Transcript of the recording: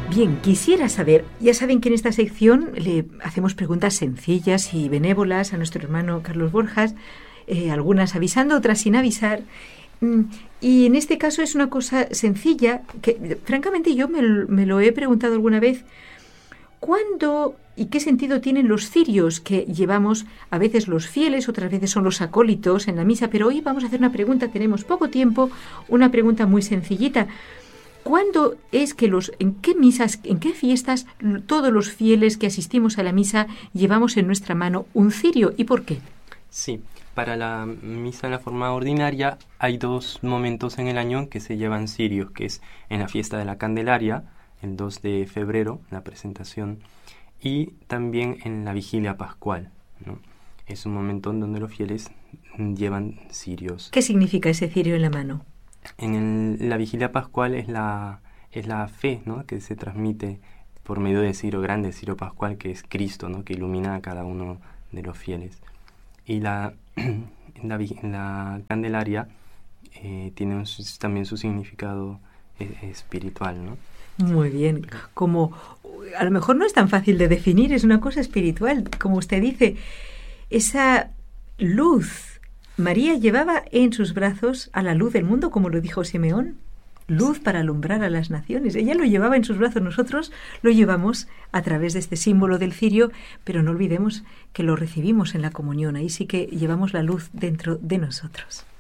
Bien, quisiera saber, ya saben que en esta sección le hacemos preguntas sencillas y benévolas a nuestro hermano Carlos Borjas, algunas avisando, otras sin avisar. Y en este caso es una cosa sencilla que francamente yo me lo he preguntado alguna vez. ¿Cuándo y qué sentido tienen los cirios que llevamos a veces los fieles, otras veces son los acólitos en la misa? Pero hoy vamos a hacer una pregunta, tenemos poco tiempo, una pregunta muy sencillita. ¿Cuándo es que en qué misas, en qué fiestas todos los fieles que asistimos a la misa llevamos en nuestra mano un cirio y por qué? Sí, para la misa de la forma ordinaria hay 2 momentos en el año que se llevan cirios, que es en la fiesta de la Candelaria, el 2 de febrero, la presentación, y también en la vigilia pascual, ¿no? Es un momento en donde los fieles llevan cirios. ¿Qué significa ese cirio en la mano? La vigilia pascual es la fe, ¿no?, que se transmite por medio del cirio grande, el cirio pascual, que es Cristo, ¿no?, que ilumina a cada uno de los fieles. Y la Candelaria tiene también su significado espiritual, ¿no? Muy bien, como a lo mejor no es tan fácil de definir, es una cosa espiritual, como usted dice, esa luz. María llevaba en sus brazos a la luz del mundo, como lo dijo Simeón, luz para alumbrar a las naciones. Ella lo llevaba en sus brazos, nosotros lo llevamos a través de este símbolo del cirio, pero no olvidemos que lo recibimos en la comunión, ahí sí que llevamos la luz dentro de nosotros.